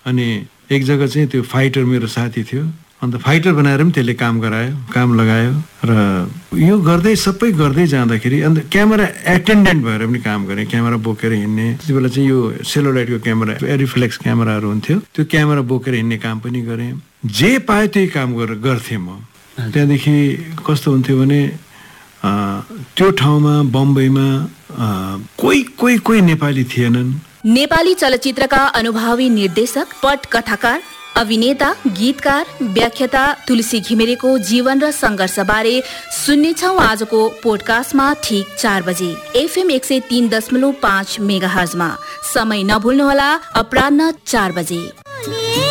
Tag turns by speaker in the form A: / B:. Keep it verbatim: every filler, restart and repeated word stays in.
A: अनि एक जग्गा चाहिँ त्यो फाइटर मेरो साथी थियो, अन्त फाइटर बनाएर पनि त्यसले काम गरायो, काम लगायो। र यो गर्दै सबै गर्दै जाँदाखेरि अन्त क्यामेरा एटेन्डेन्ट भएर पनि काम गरेँ, क्यामेरा बोकेर हिँड्ने। त्यति बेला चाहिँ यो सेलोलाइटको क्यामेरा, रिफ्लेक्स क्यामेराहरू हुन्थ्यो, त्यो क्यामेरा बोकेर हिँड्ने काम पनि गरेँ। जे पायो त्यही काम गरेर गर्थेँ म। त्यहाँदेखि कस्तो हुन्थ्यो भने त्यो ठाउँमा बम्बईमा कोही कोही कोही नेपाली थिएनन्।
B: नेपाली चलचित्रका अनुभवी निर्देशक, पटकथाकार, अभिनेता, गीतकार, व्याख्याता तुलसी घिमिरेको जीवन र सङ्घर्षबारे सुन्नेछौँ आजको पोडकास्टमा ठिक चार बजे एफएम एक सय तीन दशमलव पाँच मेगा हर्जमा। समय नभुल्नुहोला, अपराह्न चार बजे।